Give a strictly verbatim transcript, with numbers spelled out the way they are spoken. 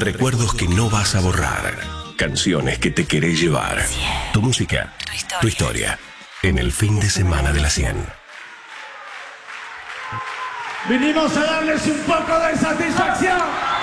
Recuerdos que no vas a borrar. Canciones que te querés llevar. Tu música, tu historia. tu historia. En el fin de semana de la cien. Vinimos a darles un poco de satisfacción.